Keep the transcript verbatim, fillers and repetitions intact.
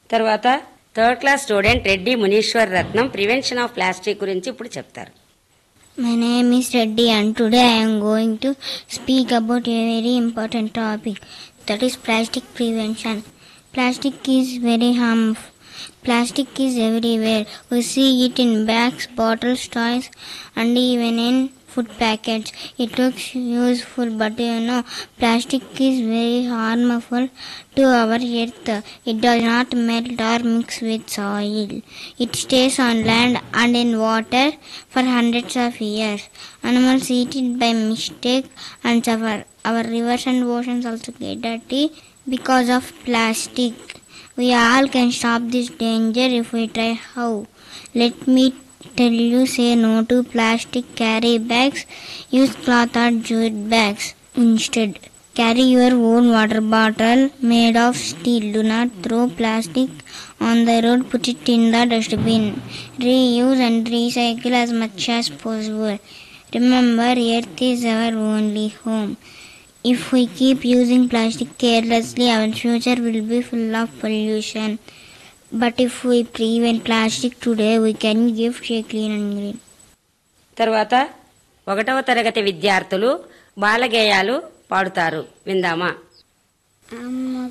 తర్వాత third class student Reddy Muneeshwar Ratnam prevention of plastic గురించి ఇప్పుడు చెప్తారు. My name is Reddy and today I am going to speak about a very important topic, that is plastic prevention. Plastic is very harmful. Plastic is everywhere. We see it in bags, bottles, toys and even in food packets. It looks useful, but you know plastic is very harmful to our earth. It does not melt or mix with soil. It stays on land and in water for hundreds of years. Animals eat it by mistake and suffer. Our rivers and oceans also get dirty because of plastic. We all can stop this danger if we try. How? Let me tell you, say no to plastic carry bags. Use cloth or jute bags instead. Carry your own water bottle made of steel. Do not throw plastic on the road. Put it in the dustbin. Reuse and recycle as much as possible. Remember, Earth is our only home. If we keep using plastic carelessly, our future will be full of pollution. But if we prevent plastic today, we can give a clean and green. తర్వాత ఒకటవ తరగతి విద్యార్థులు బాలగేయాలు పాడుతారు, విందామా?